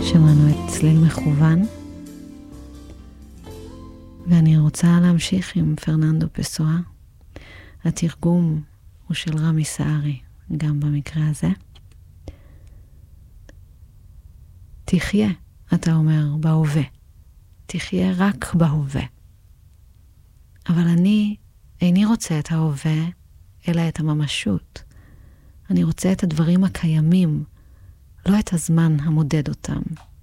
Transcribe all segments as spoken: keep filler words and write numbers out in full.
שמענו את צליל מכוון, ואני רוצה להמשיך עם פרננדו פסואה. התרגום הוא של רמי סערי, גם במקרה הזה. תחיה, אתה אומר, בהווה. תחיה רק בהווה. אבל אני איני רוצה את ההווה, אלא את הממשות. אני רוצה את הדברים הקיימים, לא את הזמן המודד אותם.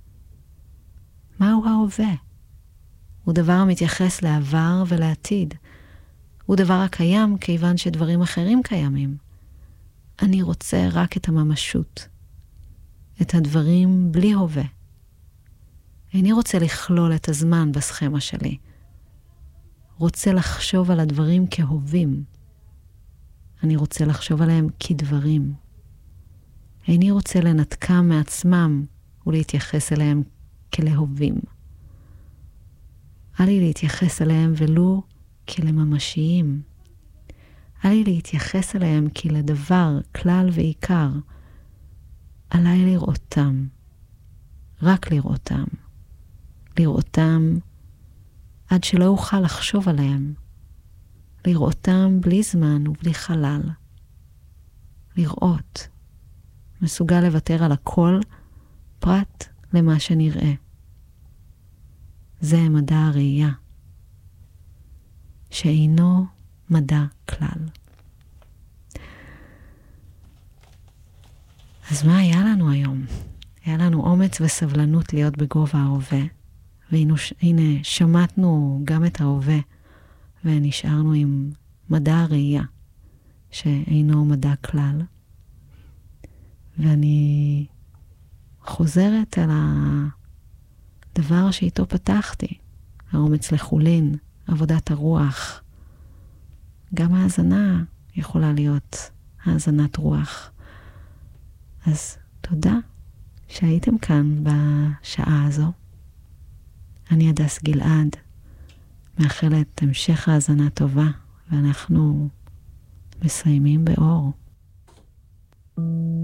מהו ההווה? הוא דבר המתייחס לעבר ולעתיד. הוא דבר הקיים כיוון שדברים אחרים קיימים. אני רוצה רק את הממשות. את הדברים בלי הווה. איני רוצה לכלול את הזמן בסכמה שלי. רוצה לחשוב על הדברים כהווים. אני רוצה לחשוב עליהם כדברים. איני רוצה לנתקם מעצמם ולהתייחס אליהם כלהווים. אל לי להתייחס אליהם ולו כלממשיים. אל לי להתייחס אליהם כלדבר, כלל ועיקר. עליי לראותם. רק לראותם. לראותם עד שלא אוכל לחשוב עליהם. לראותם בלי זמן ובלי חלל. לראות. מסוגל לוותר על הכל פרט למה שנראה. זה מדע הראייה, שאינו מדע כלל. אז מה היה לנו היום? היה לנו אומץ וסבלנות להיות בגובה ההווה, והנה שמעתנו גם את ההווה, ונשארנו עם מדע הראייה, שאינו מדע כלל. ואני חוזרת על הדבר שאיתו פתחתי, האומץ לחולין, עבודת הרוח. גם ההאזנה יכולה להיות האזנת רוח. אז תודה שהייתם כאן בשעה הזו. אני הדס גלעד, מאחלת המשך האזנה טובה, ואנחנו מסיימים באור.